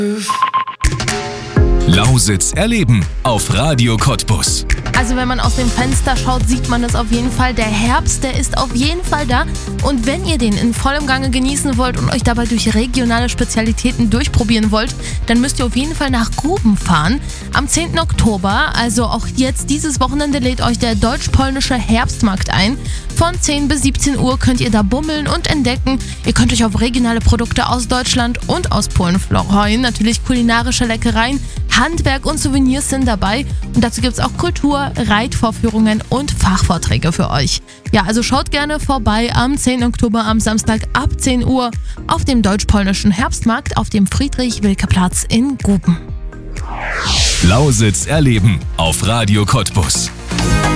Lausitz erleben auf Radio Cottbus. Also wenn man aus dem Fenster schaut, sieht man es auf jeden Fall. Der Herbst, der ist auf jeden Fall da. Und wenn ihr den in vollem Gange genießen wollt und euch dabei durch regionale Spezialitäten durchprobieren wollt, dann müsst ihr auf jeden Fall nach Guben fahren. Am 10. Oktober, also auch jetzt dieses Wochenende, lädt euch der deutsch-polnische Herbstmarkt ein. Von 10 bis 17 Uhr könnt ihr da bummeln und entdecken. Ihr könnt euch auf regionale Produkte aus Deutschland und aus Polen freuen. Natürlich kulinarische Leckereien, Handwerk und Souvenirs sind dabei. Und dazu gibt es auch Kultur, Reitvorführungen und Fachvorträge für euch. Ja, also schaut gerne vorbei am 10. Oktober am Samstag ab 10 Uhr auf dem deutsch-polnischen Herbstmarkt auf dem Friedrich-Wilke-Platz in Guben. Lausitz erleben auf Radio Cottbus.